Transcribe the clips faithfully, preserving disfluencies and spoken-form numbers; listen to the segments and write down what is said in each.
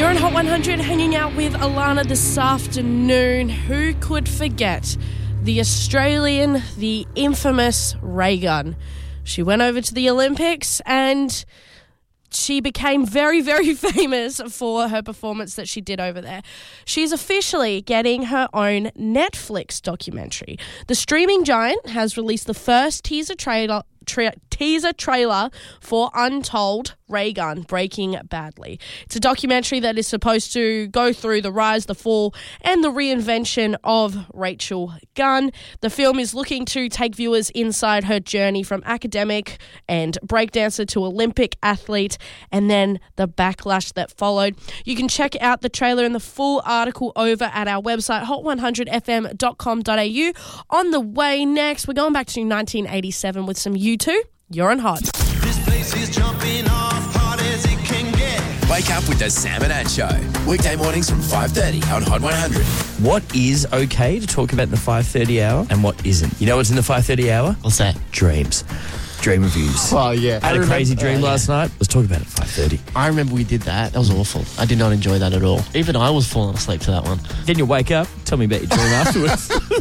You're in Hot one hundred hanging out with Alana this afternoon. Who could forget the Australian, the infamous ray gun? She went over to the Olympics and she became very, very famous for her performance that she did over there. She's officially getting her own Netflix documentary. The streaming giant has released the first teaser trailer Tra- teaser trailer for Untold Ray Gun Breaking Badly. It's a documentary that is supposed to go through the rise, the fall, and the reinvention of Rachel Gunn. The film is looking to take viewers inside her journey from academic and breakdancer to Olympic athlete, and then the backlash that followed. You can check out the trailer and the full article over at our website, hot one hundred f m dot com dot a u. On the way next, we're going back to nineteen eighty-seven with some U two. You're on Hot. This place is jumping off hard as it can get. Wake up with the Sam and Ad Show. Weekday mornings from five thirty on Hot one hundred. What is okay to talk about in the five thirty hour and what isn't? You know what's in the five thirty hour? What's that? Dreams. Dream reviews. Oh, yeah. I had a crazy dream uh, last yeah. night. Let's talk about it at five thirty. I remember we did that. That was awful. I did not enjoy that at all. Even I was falling asleep to that one. Then you wake up, tell me about your dream afterwards. Oh,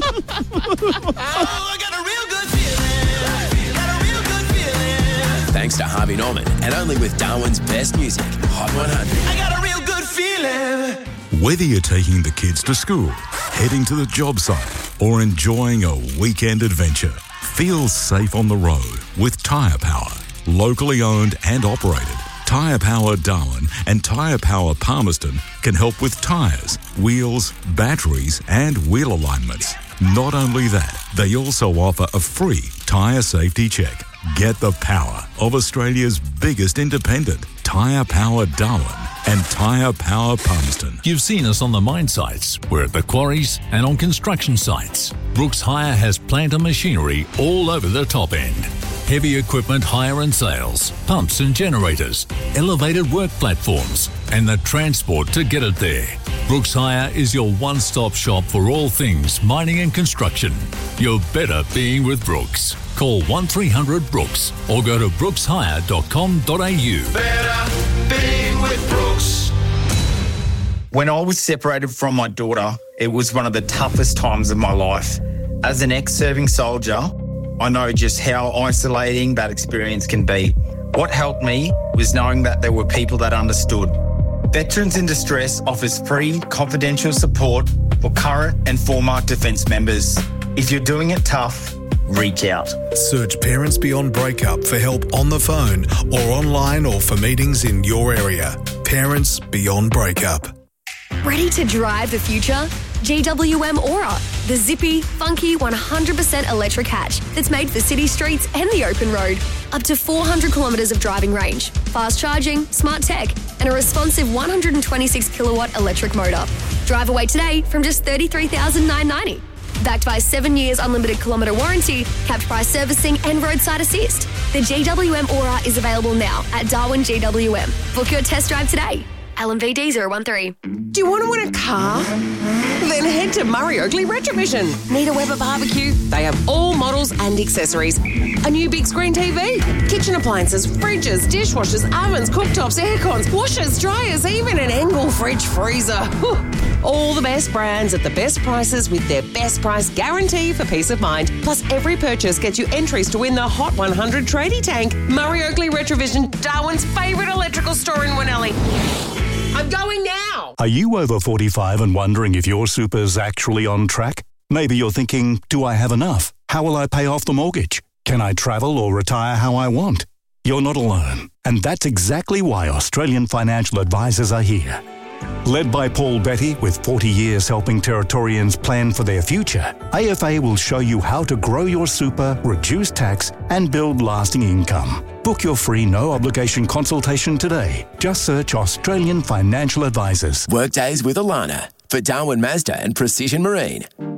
I got a real good feeling. Got a real good feeling. Thanks to Harvey Norman and only with Darwin's best music, Hot one hundred. I got a real good feeling. Whether you're taking the kids to school, heading to the job site, or enjoying a weekend adventure, feel safe on the road with Tyre Power. Locally owned and operated, Tyre Power Darwin and Tyre Power Palmerston can help with tyres, wheels, batteries and wheel alignments. Not only that, they also offer a free tyre safety check. Get the power of Australia's biggest independent, Tyre Power Darwin and Tyre Power Palmerston. You've seen us on the mine sites. We're at the quarries and on construction sites. Brooks Hire has plant and machinery all over the top end. Heavy equipment hire and sales, pumps and generators, elevated work platforms, and the transport to get it there. Brooks Hire is your one-stop shop for all things mining and construction. You're better being with Brooks. Call one three hundred Brooks or go to brooks hire dot com dot a u. Better being with Brooks. When I was separated from my daughter, it was one of the toughest times of my life. As an ex-serving soldier, I know just how isolating that experience can be. What helped me was knowing that there were people that understood. Veterans in Distress offers free, confidential support for current and former defence members. If you're doing it tough, reach out. Search Parents Beyond Breakup for help on the phone or online or for meetings in your area. Parents Beyond Breakup. Ready to drive the future? G W M Aura, the zippy, funky, one hundred percent electric hatch that's made for city streets and the open road. Up to four hundred kilometres of driving range, fast charging, smart tech, and a responsive one hundred twenty-six kilowatt electric motor. Drive away today from just thirty-three thousand nine hundred ninety dollars. Backed by seven years unlimited kilometre warranty, capped price servicing and roadside assist. The G W M Aura is available now at Darwin G W M. Book your test drive today. L M V D zero one three. Do you want to win a car? Then head to Murray Oakley Retrovision. Need a Weber barbecue? They have all models and accessories. A new big screen T V, kitchen appliances, fridges, dishwashers, ovens, cooktops, aircons, washers, dryers, even an Engel fridge freezer. Whew. All the best brands at the best prices with their best price guarantee for peace of mind. Plus, every purchase gets you entries to win the Hot one hundred tradie tank. Murray Oakley Retrovision, Darwin's favourite electrical store in Winnelly. I'm going now. Are you over forty-five and wondering if your super's actually on track? Maybe you're thinking, do I have enough? How will I pay off the mortgage? Can I travel or retire how I want? You're not alone. And that's exactly why Australian Financial Advisors are here. Led by Paul Betty, with forty years helping Territorians plan for their future, A F A will show you how to grow your super, reduce tax, and build lasting income. Book your free no-obligation consultation today. Just search Australian Financial Advisors. Workdays with Alana for Darwin Mazda and Precision Marine.